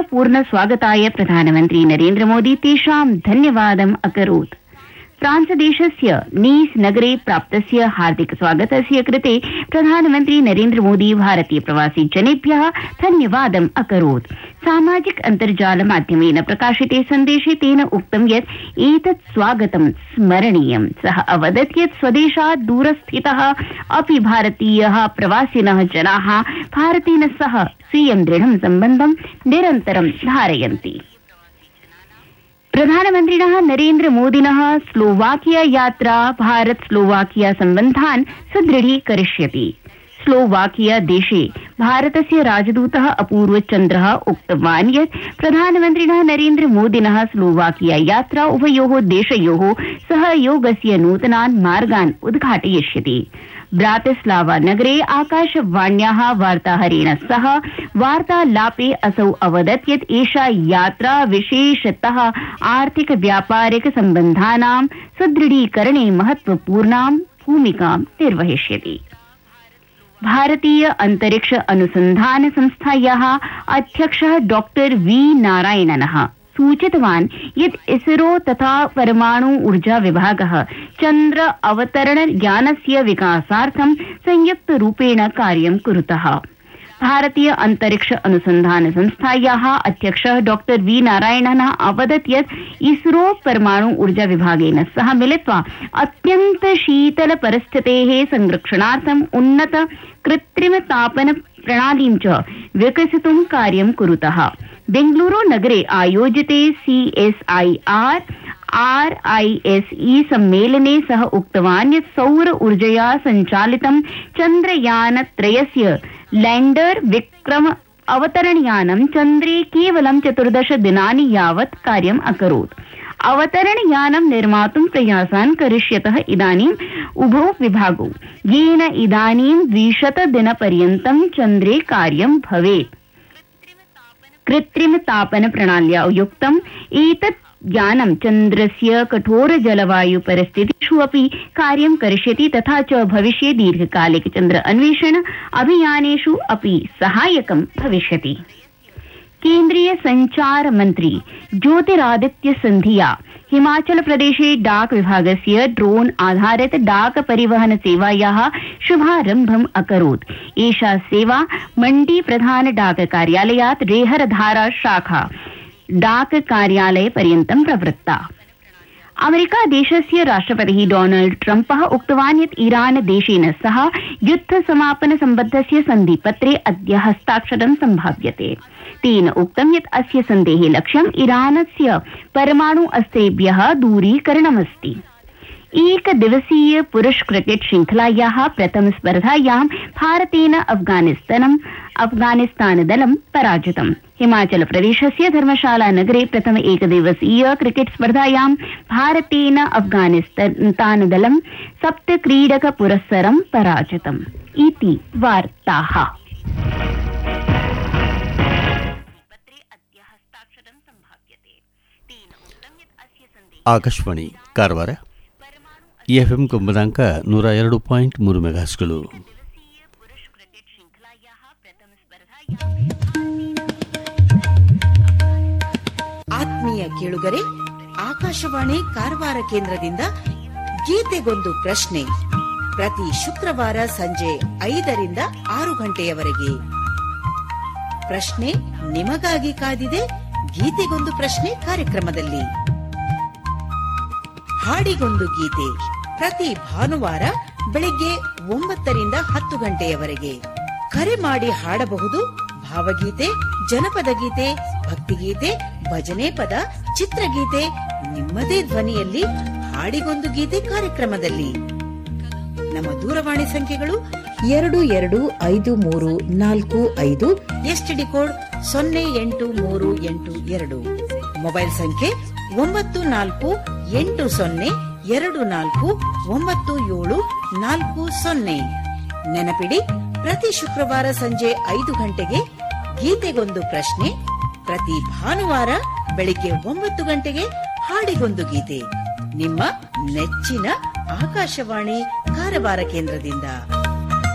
स्नेहपूर्ण स्वागताय प्रधानमन्त्री नरेन्द्र मोदी तेषां धन्यवादम् अकरोत्। फ्रांसदेशस्य नीस नगरे प्राप्तस्य हार्दिक स्वागतस्य कृते प्रधानमन्त्री नरेन्द्र मोदी भारतीय प्रवासी जनेभ्यः धन्यवादम् अकरोत्। सामाजिक अन्तर्जाल माध्यमेन प्रकाशिते सन्देशे तेन उक्तं यत् एतत् स्वागतं स्मरणीयम्। सः अवदत् यत् स्वदेशात् दूरस्थितः अपि भारतीयः प्रवासिनः जनाः भारतेन सह स्वीयं दृढं सम्बन्धं निरन्तरं धारयन्ति। प्रधानमन्त्रिणः नरेन्द्र मोदिनः स्लोवाकिया यात्रा भारत स्लोवाकिया सम्बन्धान् सुदृढीकरिष्यति। स्लोवाकिया देशे भारतस्य राजदूतः अपूर्व चन्द्रः उक्तवान् यत् प्रधानमन्त्रिणः नरेन्द्र मोदिनः स्लोवाकिया यात्रा उभयोः देशयोः सहयोगस्य नूतनान् मार्गान् उद्घाटयिष्यति। ब्रातिस्लावा नगरे आकाशवाण्याः वार्ताहरेण सह वार्तालापे असौ अवदत् यत् एषा यात्रा विशेषतः आर्थिक व्यापारिक सम्बन्धानां सुदृढीकरणे महत्वपूर्णां भूमिकां निर्वहिष्यति। भारतीय अंतरिक्ष अनुसंधान संस्थायाः अध्यक्षः डॉक्टर वी नारायणनः सूचितवान् यत् इसरो तथा परमाणु ऊर्जा विभागः चन्द्र अवतरण यानस्य विकासार्थं संयुक्तरूपेण कार्यं कुरुतः। भारतीय अंतरिक्ष अनुसंधान संस्थायाः अध्यक्षः डॉक्टर वी नारायणनः अवदत् यत् इसरो परमाणु ऊर्जा विभागेन सह मिलित्वा अत्यन्त शीतल परिस्थितेः संरक्षणार्थम् उन्नत कृत्रिम तापन प्रणालीं च विकसितुं कार्यं कुरुतः। बेंगलुरु नगरे आयोजिते CSIR RISE सम्मेलने सः उक्तवान् यत् सौर ऊर्जया सञ्चालितं चन्द्रयानत्रयस्य लैंडर विक्रम अवतरणयानं चन्द्रे केवलं 14 दिनानि यावत् कार्यम् अकरोत्। अवतरणयानं निर्मातुं प्रयासान् करिष्यतः इदानीम् उभौ विभागौ, येन इदानीं 200 दिनपर्यन्तं चन्द्रे कार्यं भवेत्। कृत्रिम तापन प्रणाल्या युक्तम् एतत् यानं चन्द्रस्य कठोर जलवायु परिस्थितिषु अपि कार्यं करिष्यति तथा च भविष्ये दीर्घकालिक चन्द्र अन्वेषण अभियानेषु अपि सहायकं भविष्यति। केन्द्रीय संचार मन्त्री ज्योतिरादित्य सिन्धिया हिमाचल प्रदेशे डाक विभागस्य ड्रोन आधारित डाक परिवहन सेवायाः शुभारम्भम् अकरोत्। एषा सेवा मण्डी प्रधान डाक कार्यालयात् रेहरधारा शाखा डाक कार्यालय पर्यन्तं प्रवृत्ता। अमेरिका देशस्य राष्ट्रपतिः डोनाल्ड ट्रम्पः उक्तवान् यत् ईरान देशेन सह युद्ध समापन सम्बद्धस्य सन्धिपत्रे अद्य हस्ताक्षरं सम्भाव्यते। तेन उक्तं यत् अस्य सन्धेः लक्ष्यम् ईरानस्य परमाणु अस्त्रेभ्यः दूरीकरणमस्ति। एकदिवसीय पुरुष क्रिकेट श्रृंखलायाः प्रथम स्पर्धायां भारतेन अफगानिस्तान दलं पराजितम्। हिमाचल प्रदेशस्य धर्मशाला नगरे प्रथम एकदिवसीय क्रिकेट स्पर्धायां भारतेन अफगानिस्तान दलं 7 क्रीडक पुरस्सरं पराजितम्। इति वार्ताः। ಆಕಾಶವಾಣಿ ಕಾರವಾರ FM ಕಂಪನಾಂಕ 102.3 ಮೆಗಾಹರ್ಟ್ಜ್ಗಳು. ಆತ್ಮೀಯ ಕೇಳುಗರೆ, ಆಕಾಶವಾಣಿ ಕಾರವಾರ ಕೇಂದ್ರದಿಂದ ಗೀತೆಗೊಂದು ಪ್ರಶ್ನೆ ಪ್ರತಿ ಶುಕ್ರವಾರ ಸಂಜೆ 5 ರಿಂದ 6 ಗಂಟೆಯವರೆಗೆ. ಪ್ರಶ್ನೆ ನಿಮಗಾಗಿ ಕಾದಿದೆ ಗೀತೆಗೊಂದು ಪ್ರಶ್ನೆ ಕಾರ್ಯಕ್ರಮದಲ್ಲಿ. ಹಾಡಿಗೊಂದು ಗೀತೆ ಪ್ರತಿ ಭಾನುವಾರ ಬೆಳಿಗ್ಗೆ 9 ರಿಂದ 10 ಗಂಟೆಯವರೆಗೆ. ಕರೆ ಮಾಡಿ ಹಾಡಬಹುದು ಭಾವಗೀತೆ, ಜನಪದ ಗೀತೆ, ಭಕ್ತಿಗೀತೆ, ಭಜನೆ ಪದ, ಚಿತ್ರಗೀತೆ ನಿಮ್ಮದೇ ಧ್ವನಿಯಲ್ಲಿ ಹಾಡಿಗೊಂದು ಗೀತೆ ಕಾರ್ಯಕ್ರಮದಲ್ಲಿ. ನಮ್ಮ ದೂರವಾಣಿ ಸಂಖ್ಯೆಗಳು 225345 STD ಕೋಡ್ 08382, ಮೊಬೈಲ್ ಸಂಖ್ಯೆ 9480249740. ನೆನಪಿಡಿ, ಪ್ರತಿ ಶುಕ್ರವಾರ ಸಂಜೆ 5 ಗಂಟೆಗೆ ಗೀತೆಗೊಂದು ಪ್ರಶ್ನೆ, ಪ್ರತಿ ಭಾನುವಾರ ಬೆಳಿಗ್ಗೆ 9 ಗಂಟೆಗೆ ಹಾಡಿಗೊಂದು ಗೀತೆ. ನಿಮ್ಮ ನೆಚ್ಚಿನ ಆಕಾಶವಾಣಿ ಕಾರವಾರ ಕೇಂದ್ರದಿಂದ.